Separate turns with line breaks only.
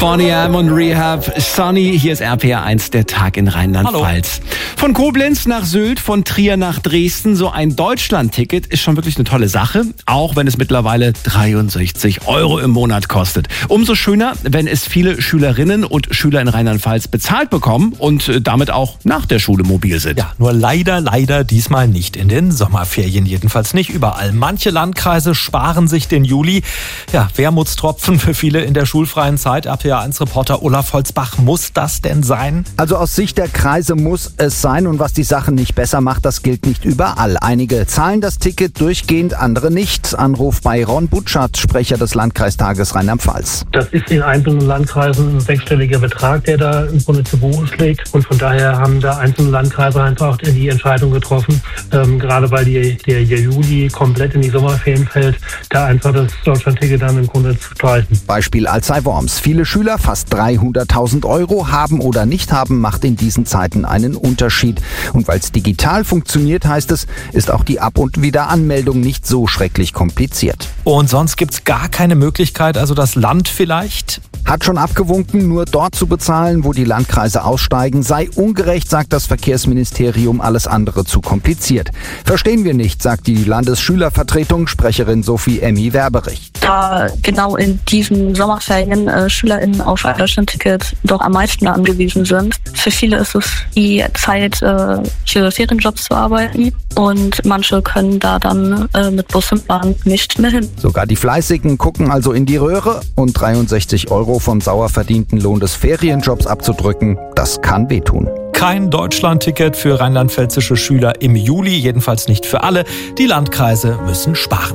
Boney M und Rehab, Sunny, hier ist RPR1, der Tag in Rheinland-Pfalz. Hallo. Von Koblenz nach Sylt, von Trier nach Dresden, so ein Deutschland-Ticket ist schon wirklich eine tolle Sache, auch wenn es mittlerweile 63 € im Monat kostet. Umso schöner, wenn es viele Schülerinnen und Schüler in Rheinland-Pfalz bezahlt bekommen und damit auch nach der Schule mobil sind.
Ja, nur leider diesmal nicht in den Sommerferien, jedenfalls nicht überall. Manche Landkreise sparen sich den Juli. Ja, Wermutstropfen für viele in der schulfreien Zeit. RPR1-Reporter Olaf Holzbach, muss das denn sein?
Also aus Sicht der Kreise muss es sein, und was die Sache nicht besser macht, das gilt nicht überall. Einige zahlen das Ticket durchgehend, andere nicht. Anruf bei Ron Butschert, Sprecher des Landkreistages Rheinland-Pfalz.
Das ist in einzelnen Landkreisen ein sechsstelliger Betrag, der da im Grunde zu Buche schlägt, und von daher haben da einzelne Landkreise einfach die Entscheidung getroffen, gerade weil der Juli komplett in die Sommerferien fällt, da einfach das Deutschlandticket dann im Grunde zu streichen.
Beispiel Alzey-Worms. Viele Schüler, fast 300.000 € haben oder nicht haben, macht in diesen Zeiten einen Unterschied. Und weil es digital funktioniert, heißt es, ist auch die Ab- und Wiederanmeldung nicht so schrecklich kompliziert.
Und sonst gibt's gar keine Möglichkeit, also das Land vielleicht?
Hat schon abgewunken, nur dort zu bezahlen, wo die Landkreise aussteigen, sei ungerecht, sagt das Verkehrsministerium, alles andere zu kompliziert. Verstehen wir nicht, sagt die Landesschülervertretung, Sprecherin Sophie Emmy Werberich.
Da genau in diesen Sommerferien SchülerInnen auf ein Deutschlandticket doch am meisten angewiesen sind. Für viele ist es die Zeit, für Ferienjobs zu arbeiten, und manche können da dann mit Bus und Bahn nicht mehr hin.
Sogar die Fleißigen gucken also in die Röhre, und 63 € vom sauer verdienten Lohn des Ferienjobs abzudrücken, das kann wehtun.
Kein Deutschlandticket für rheinland-pfälzische Schüler im Juli, jedenfalls nicht für alle. Die Landkreise müssen sparen.